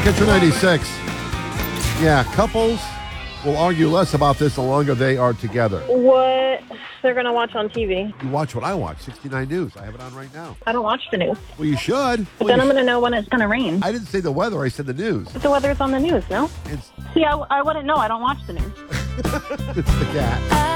Rock Country 96. Yeah, couples will argue less about this the longer they are together. What they're going to watch on TV. You watch what I watch, 69 News. I have it on right now. I don't watch the news. Well, you should. But then I'm going to know when it's going to rain. I didn't say the weather. I said the news. But the weather's on the news, no? It's, See, I wouldn't know. I don't watch the news. it's the cat.